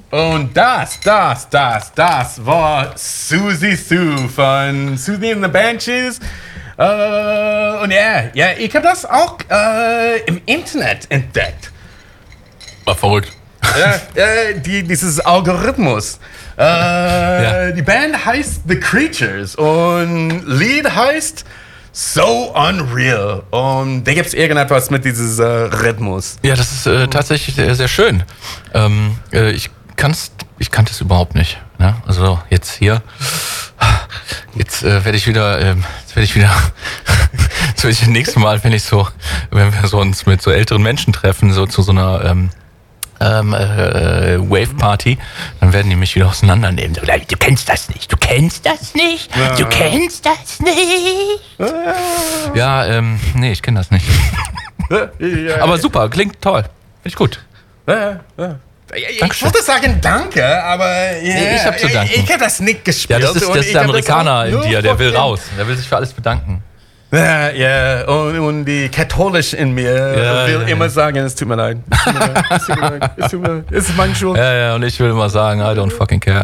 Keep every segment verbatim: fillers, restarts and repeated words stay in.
Und das, das, das, das war Susie Sue von Susie and the Banshees. Uh, und ja, ja, ich habe das auch uh, im Internet entdeckt. War verrückt. Ja, äh, die, dieses Algorithmus. Äh, ja. Die Band heißt The Creatures und Lied heißt So Unreal. Und da gibt es irgendetwas mit diesem äh, Rhythmus. Ja, das ist äh, tatsächlich sehr, sehr schön. Ähm, äh, ich kann's, ich kannte es überhaupt nicht. Ne? Also jetzt hier, jetzt äh, werde ich wieder, ähm, jetzt werde ich wieder, jetzt werde ich das nächste Mal, wenn ich so, wenn wir so uns mit so älteren Menschen treffen, so zu so einer ähm, Ähm, äh, Wave-Party, dann werden die mich wieder auseinandernehmen. So, du kennst das nicht, du kennst das nicht, ja. du kennst das nicht. Ja, ähm, nee, ich kenne das nicht. Aber super, klingt toll. Finde ich gut. Ja, ja. Ich Dankeschön. Wollte sagen danke, aber yeah, ich habe zu danken. Ich, ich habe das nicht gespielt. Ja, das ist, das ist der Amerikaner in dir, der will raus. Der will sich für alles bedanken. Ja, ja, und, und die katholisch in mir ja, will ja, immer ja. sagen, es tut mir leid. Es tut mir leid, es tut mir leid, es tut mir leid. Es ist meine Schuld. Ja, ja, und ich will immer sagen, I don't fucking care.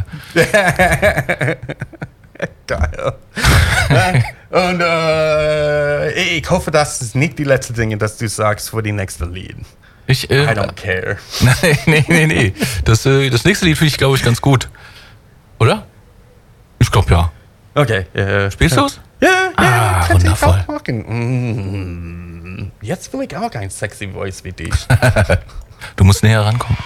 Geil. Ja, und äh, ich hoffe, das ist nicht die letzte Dinge, das du sagst für die nächste Lied. Ich, äh, I don't care. Nein, nee, nee, nee. Das, äh, das nächste Lied finde ich, glaube ich, ganz gut. Oder? Ich glaube, ja. Okay. Äh, Spielst du's? Ja, ja, ah, könnte ich wundervoll. auch machen. Mm, jetzt will ich auch ein sexy Voice wie dich. Du musst näher rankommen.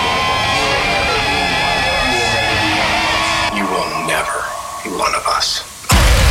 You will never be one of us.